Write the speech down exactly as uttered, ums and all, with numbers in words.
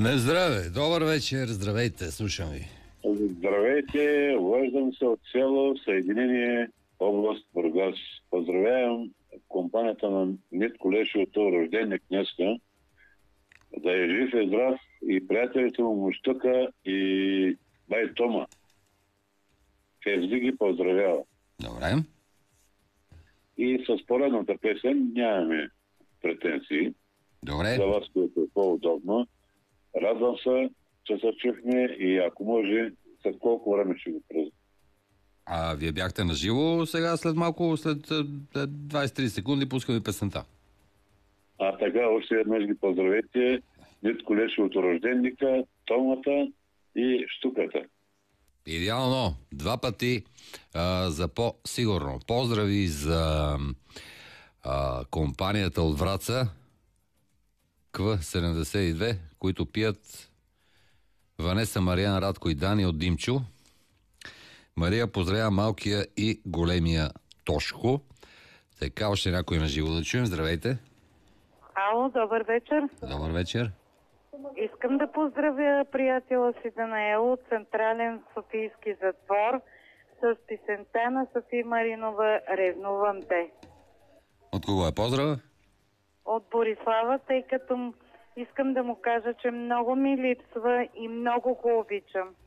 На здраве! Добър вечер! Здравейте! Слушам ви. Здравейте! Обаждам се от село Съединение, област Бургас. Поздравявам компанията на Митко Лешовото, рожденник днеска. Да е жив и здрав и приятелите му Мущука и бай Тома. Фезли ги поздравява. Добре. И с поредната песен нямаме претенции. Добре. За вас, което е по-удобно. Радвам се, че се чухме и ако може, след колко време ще го пръзна. А вие бяхте на живо сега, след малко, след двайсет-трийсет секунди пускаме песента. А така, още веднъж ги поздравете. Митко Лешовото, рожденника, Томата и Штуката. Идеално. Два пъти а, за по-сигурно. Поздрави за а, компанията от Враца К седемдесет и две, които пият Ванеса, Мариан, Радко и Дани от Димчо. Мария поздравя малкия и големия Тошко. Така, още някой на живо да чуем. Здравейте. Ало, добър вечер. Добър вечер. Искам да поздравя приятела си Данаел от Централен Софийски затвор с песента на Софи Маринова "Ревнувам те". От кого е поздрава? От Борислава, тъй като искам да му кажа, че много ми липсва и много го обичам.